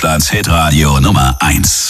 Deutschlands Hitradio Nummer 1.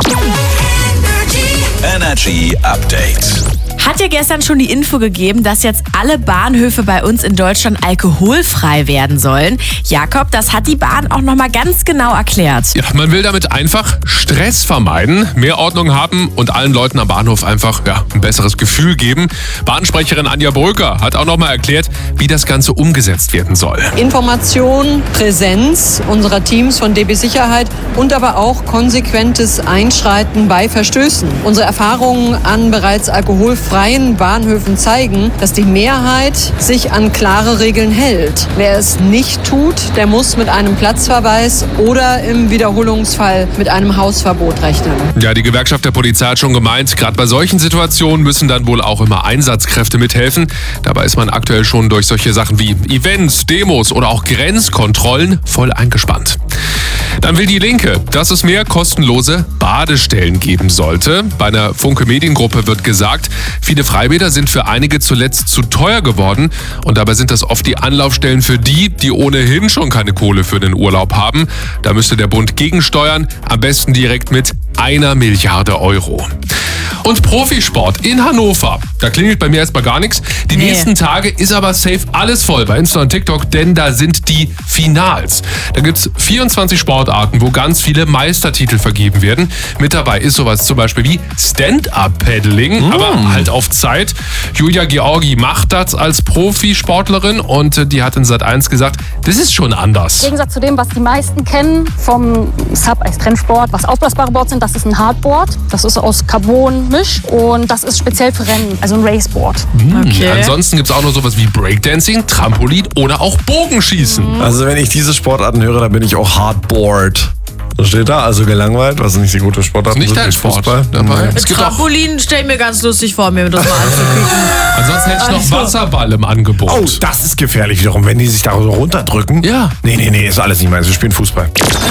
Energy Update. Hat ja gestern schon die Info gegeben, dass jetzt alle Bahnhöfe bei uns in Deutschland alkoholfrei werden sollen. Jakob, das hat die Bahn auch nochmal ganz genau erklärt. Ja, man will damit einfach Stress vermeiden, mehr Ordnung haben und allen Leuten am Bahnhof einfach ein besseres Gefühl geben. Bahnsprecherin Anja Bröker hat auch nochmal erklärt, wie das Ganze umgesetzt werden soll. Information, Präsenz unserer Teams von DB Sicherheit und aber auch konsequentes Einschreiten bei Verstößen. Unsere Erfahrungen an bereits alkoholfreien Bahnhöfen zeigen, dass die Mehrheit sich an klare Regeln hält. Wer es nicht tut, der muss mit einem Platzverweis oder im Wiederholungsfall mit einem Hausverbot rechnen. Ja, die Gewerkschaft der Polizei hat schon gemeint, gerade bei solchen Situationen müssen dann wohl auch immer Einsatzkräfte mithelfen. Dabei ist man aktuell schon durch solche Sachen wie Events, Demos oder auch Grenzkontrollen voll eingespannt. Dann will die Linke, dass es mehr kostenlose Badestellen geben sollte. Bei einer Funke-Mediengruppe wird gesagt, viele Freibäder sind für einige zuletzt zu teuer geworden und dabei sind das oft die Anlaufstellen für die ohnehin schon keine Kohle für den Urlaub haben. Da müsste der Bund gegensteuern, am besten direkt mit 1 Milliarde Euro. Und Profisport in Hannover. Da klingelt bei mir erstmal gar nichts. Die nächsten Tage ist aber safe alles voll bei Insta und TikTok, denn da sind die Finals. Da gibt's 24 Sportarten, wo ganz viele Meistertitel vergeben werden. Mit dabei ist sowas zum Beispiel wie Stand-Up-Paddling, aber halt auf Zeit. Julia Georgi macht das als Profisportlerin und die hat in Sat.1 gesagt, das ist schon anders. Im Gegensatz zu dem, was die meisten kennen vom Sub als Trennsport, was aufblasbare Boards sind, das ist ein Hardboard. Das ist aus Carbon-Misch und das ist speziell für Rennen, also ein Raceboard. Okay. Ansonsten gibt es auch noch sowas wie Breakdancing, Trampolin oder auch Bogenschießen. Also wenn ich diese Sportarten höre, dann bin ich auch Hardboard. Das steht da, also gelangweilt, was nicht so gute Sportarten Ist nicht dein Sport dabei? Es gibt auch, Trampolin stelle ich mir ganz lustig vor, mir das mal anzugucken. ansonsten hätte ich noch Wasserball im Angebot. Oh, das ist gefährlich wiederum, wenn die sich da so runterdrücken. Ja. Nee, ist alles nicht meins. Wir spielen Fußball.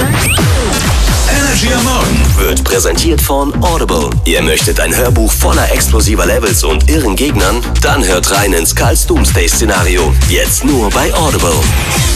Energy am Morgen Wird präsentiert von Audible. Ihr möchtet ein Hörbuch voller explosiver Levels und irren Gegnern? Dann hört rein ins Karls Doomsday-Szenario. Jetzt nur bei Audible.